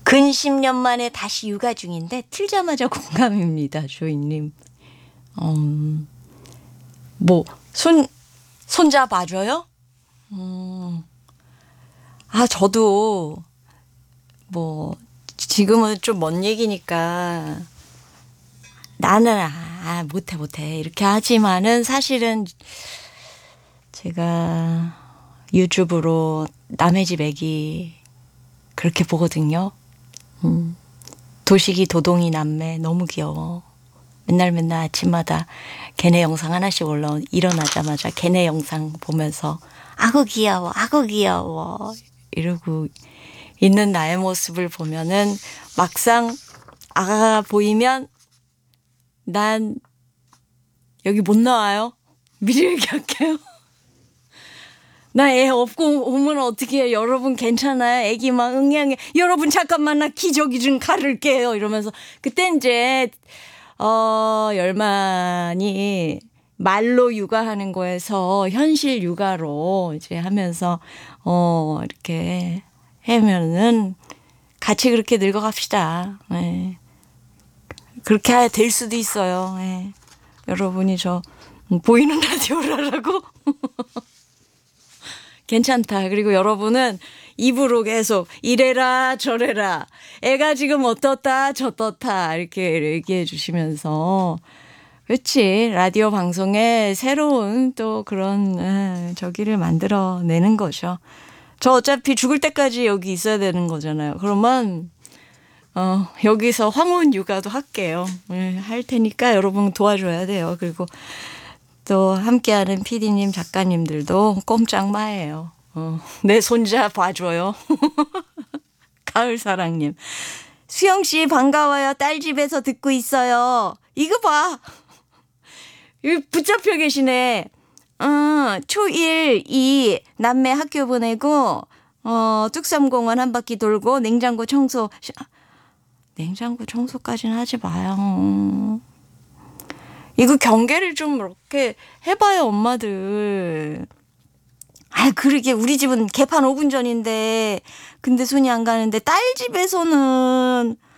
근 10년 만에 다시 육아 중인데 틀자마자 공감입니다. 조이님. 뭐 손자 봐줘요? 저도 뭐 지금은 좀 먼 얘기니까 나는 못해 이렇게 하지만은 사실은 제가 유튜브로 남의 집 애기 그렇게 보거든요. 도식이 도동이 남매 너무 귀여워. 맨날 아침마다 걔네 영상 하나씩 올라온 일어나자마자 걔네 영상 보면서 아구 귀여워 이러고 있는 나의 모습을 보면은 막상 아가가 보이면 난 여기 못 나와요. 미리 얘기할게요. 나 애 없고 오면 어떻게 해요? 여러분 괜찮아요? 애기 막 응애응애. 여러분 잠깐만 나 기저귀 좀 가를게요. 이러면서 그때 이제 열만이 말로 육아하는 거에서 현실 육아로 이제 하면서 이렇게 하면은 같이 그렇게 늙어갑시다. 네. 그렇게 될 수도 있어요. 네. 여러분이 저 보이는 라디오를 하라고? 괜찮다. 그리고 여러분은 입으로 계속 이래라 저래라 애가 지금 어떻다 저떻다 이렇게 얘기해 주시면서 그렇지 라디오 방송에 새로운 또 그런 저기를 만들어내는 거죠. 저 어차피 죽을 때까지 여기 있어야 되는 거잖아요. 그러면 여기서 황혼 육아도 할게요. 할 테니까 여러분 도와줘야 돼요. 그리고 또 함께하는 PD님 작가님들도 꼼짝마예요. 내 손자 봐줘요. 가을사랑님. 수영씨 반가워요. 딸 집에서 듣고 있어요. 이거 봐. 여기 붙잡혀 계시네. 초1, 2 남매 학교 보내고 뚝섬공원 한 바퀴 돌고 냉장고 청소까지는 하지 마요. 이거 경계를 좀 이렇게 해봐요, 엄마들. 그러게 우리 집은 개판 5분 전인데 근데 손이 안 가는데 딸 집에서는